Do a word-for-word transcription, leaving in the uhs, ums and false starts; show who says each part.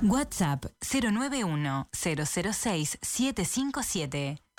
Speaker 1: WhatsApp cero nueve uno cero cero seis siete cinco siete.